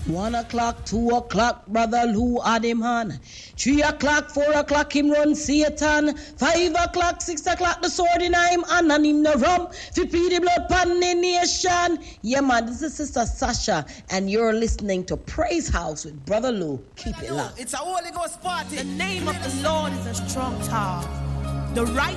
1 o'clock, 2 o'clock, brother Lou had him on. 3 o'clock, 4 o'clock, him run Satan. 5 o'clock, 6 o'clock, the sword in him hand and him no rum. Fi pee the blood pan the nation. Yeah, man, this is Sister Sasha, and you're listening to Praise House with Brother Lou. Keep it locked. It's a Holy Ghost party. The name of the Lord is a strong tower. The righteous